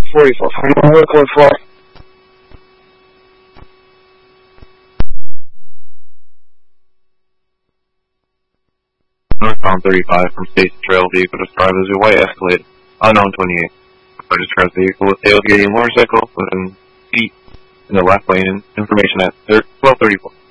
44. Final work code for. Northbound 35 from Station Trail, vehicle described as a white Escalade, unknown 28. I describes vehicle with tailgating motorcycle within feet in the left lane. Information at 1234.